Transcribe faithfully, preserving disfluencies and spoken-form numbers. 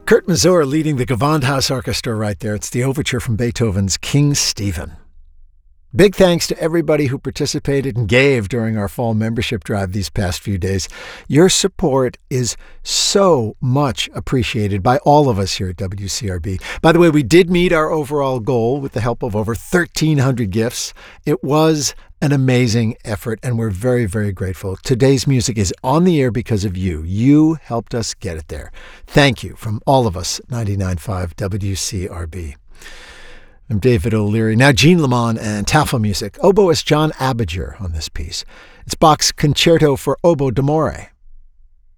Kurt Masur leading the Gewandhaus Orchestra right there. It's the overture from Beethoven's King Stephen. Big thanks to everybody who participated and gave during our fall membership drive these past few days. Your support is so much appreciated by all of us here at W C R B. By the way, we did meet our overall goal with the help of over thirteen hundred gifts. It was an amazing effort, and we're very, very grateful. Today's music is on the air because of you. You helped us get it there. Thank you from all of us at ninety-nine point five W C R B. I'm David O'Leary. Now Jean Lamont and Tafel music. Oboist John Abinger on this piece. It's Bach's Concerto for Oboe d'Amore.